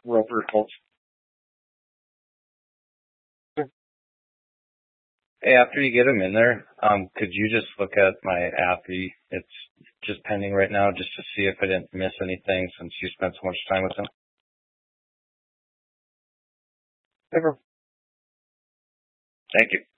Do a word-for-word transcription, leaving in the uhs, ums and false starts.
Rover results. Hey, after you get them in there, um, could you just look at my appy? It's just pending right now, just to see if I didn't miss anything since you spent so much time with them. Never. Thank you.